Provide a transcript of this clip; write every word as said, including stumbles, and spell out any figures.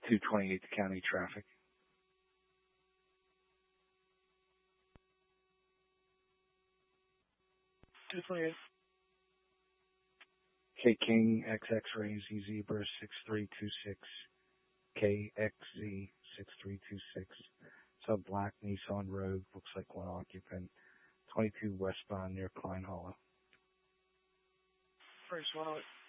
two twenty-eight county traffic. two twenty-eight. K King X X Ray Z Zebra six three two six. K X Z six three two six. It's a black Nissan Rogue. Looks like one occupant. twenty-two westbound near Klein Hollow. First one.